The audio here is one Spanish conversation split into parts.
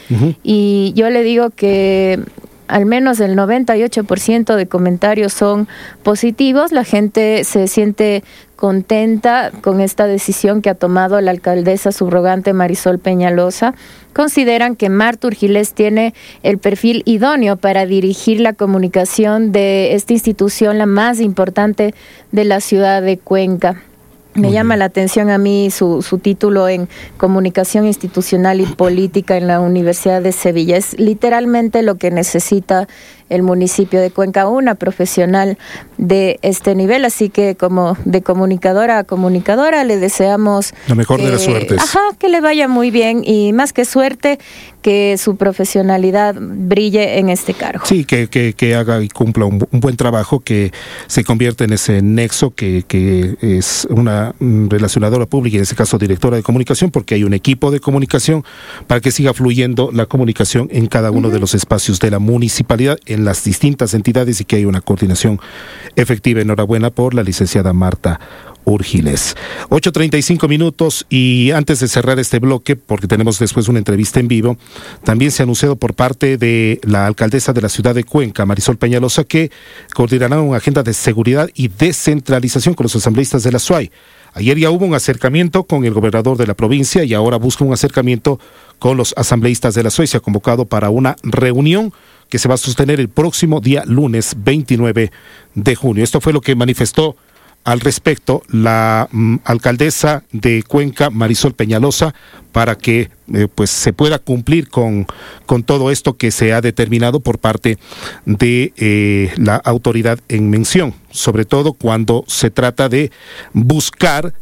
y yo le digo que al menos el 98% de comentarios son positivos. La gente se siente contenta con esta decisión que ha tomado la alcaldesa subrogante Marisol Peñalosa. Consideran que Marta Urgilés tiene el perfil idóneo para dirigir la comunicación de esta institución, la más importante de la ciudad de Cuenca. Me llama la atención a mí su título en Comunicación Institucional y Política en la Universidad de Sevilla. Es literalmente lo que necesita el municipio de Cuenca, una profesional de este nivel. Así que como de comunicadora a comunicadora le deseamos la mejor de las suertes. Que le vaya muy bien y más que suerte, que su profesionalidad brille en este cargo. Sí, que haga y cumpla un buen trabajo, que se convierta en ese nexo que es una relacionadora pública, y en este caso directora de comunicación, porque hay un equipo de comunicación para que siga fluyendo la comunicación en cada uno de los espacios de la municipalidad, en las distintas entidades, y que hay una coordinación efectiva. Enhorabuena por la licenciada Marta Urgilés. 8:35 minutos, y antes de cerrar este bloque, porque tenemos después una entrevista en vivo, también se ha anunciado por parte de la alcaldesa de la ciudad de Cuenca, Marisol Peñalosa, que coordinará una agenda de seguridad y descentralización con los asambleístas de la SUAY. Ayer ya hubo un acercamiento con el gobernador de la provincia y ahora busca un acercamiento con los asambleístas de la SUAY. Se ha convocado para una reunión que se va a sostener el próximo día lunes 29 de junio. Esto fue lo que manifestó al respecto la alcaldesa de Cuenca, Marisol Peñalosa, para que pues se pueda cumplir con todo esto que se ha determinado por parte de la autoridad en mención, sobre todo cuando se trata de buscar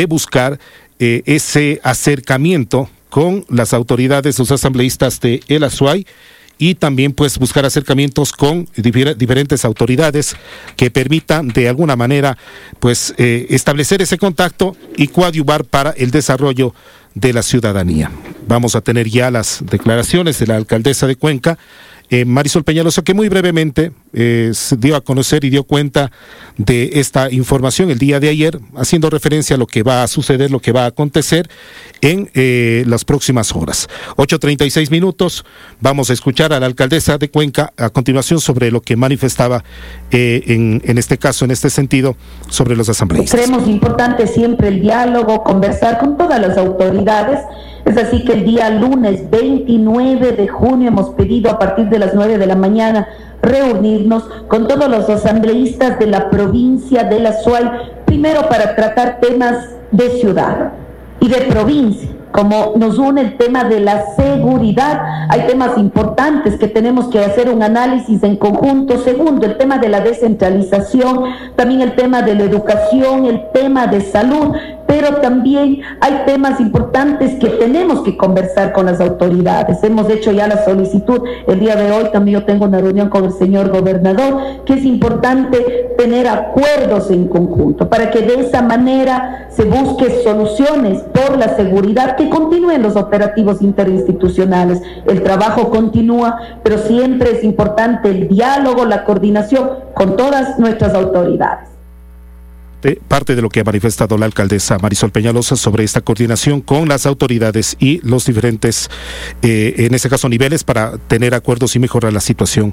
ese acercamiento con las autoridades, los asambleístas de el Azuay, y también pues buscar acercamientos con diferentes autoridades que permitan de alguna manera pues establecer ese contacto y coadyuvar para el desarrollo de la ciudadanía. Vamos a tener ya las declaraciones de la alcaldesa de Cuenca, Marisol Peñalosa, que muy brevemente se dio a conocer y dio cuenta de esta información el día de ayer, haciendo referencia a lo que va a suceder, lo que va a acontecer en las próximas horas. 8:36 minutos, vamos a escuchar a la alcaldesa de Cuenca a continuación sobre lo que manifestaba en este caso, en este sentido, sobre los asambleístas. Creemos importante siempre el diálogo, conversar con todas las autoridades. Es así que el día lunes 29 de junio hemos pedido a partir de las 9 de la mañana reunirnos con todos los asambleístas de la provincia de la SUAY, primero para tratar temas de ciudad y de provincia. Como nos une el tema de la seguridad, hay temas importantes que tenemos que hacer un análisis en conjunto. Segundo, el tema de la descentralización, también el tema de la educación, el tema de salud, pero también hay temas importantes que tenemos que conversar con las autoridades. Hemos hecho ya la solicitud, el día de hoy también yo tengo una reunión con el señor gobernador, que es importante tener acuerdos en conjunto, para que de esa manera se busque soluciones por la seguridad, que continúen los operativos interinstitucionales. El trabajo continúa, pero siempre es importante el diálogo, la coordinación con todas nuestras autoridades. Parte de lo que ha manifestado la alcaldesa Marisol Peñalosa sobre esta coordinación con las autoridades y los diferentes, en este caso, niveles para tener acuerdos y mejorar la situación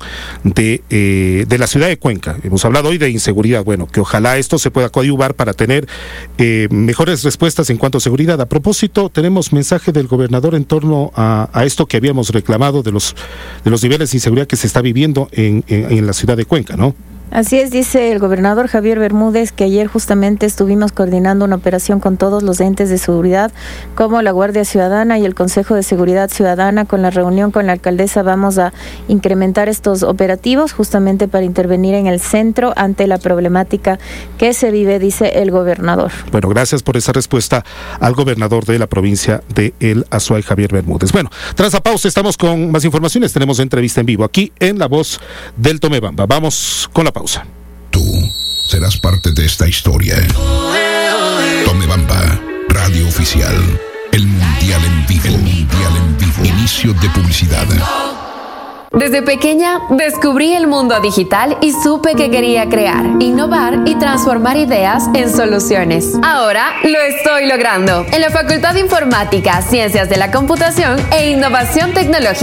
de la ciudad de Cuenca. Hemos hablado hoy de inseguridad, bueno, que ojalá esto se pueda coadyuvar para tener mejores respuestas en cuanto a seguridad. A propósito, tenemos mensaje del gobernador en torno a esto que habíamos reclamado de los niveles de inseguridad que se está viviendo en la ciudad de Cuenca, ¿no? Así es, dice el gobernador Javier Bermúdez, que ayer justamente estuvimos coordinando una operación con todos los entes de seguridad, como la Guardia Ciudadana y el Consejo de Seguridad Ciudadana. Con la reunión con la alcaldesa vamos a incrementar estos operativos justamente para intervenir en el centro ante la problemática que se vive, dice el gobernador. Bueno, gracias por esa respuesta al gobernador de la provincia de El Azuay, Javier Bermúdez. Bueno, tras la pausa estamos con más informaciones. Tenemos entrevista en vivo aquí en La Voz del Tomebamba. Vamos con la pausa. Tú serás parte de esta historia. Tomebamba, radio oficial. El Mundial en vivo. El Mundial en vivo. Inicio de publicidad. Desde pequeña descubrí el mundo digital y supe que quería crear, innovar y transformar ideas en soluciones. Ahora lo estoy logrando en la Facultad de Informática, Ciencias de la Computación e Innovación Tecnológica